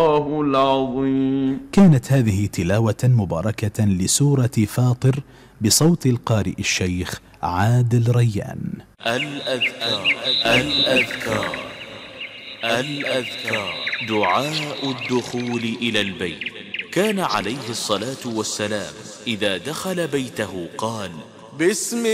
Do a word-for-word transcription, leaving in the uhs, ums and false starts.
الله العظيم. كانت هذه تلاوة مباركة لسورة فاطر بصوت القارئ الشيخ عادل ريان. الأذكار الأذكار الأذكار دعاء الدخول إلى البيت. كان عليه الصلاة والسلام إذا دخل بيته قال: بسم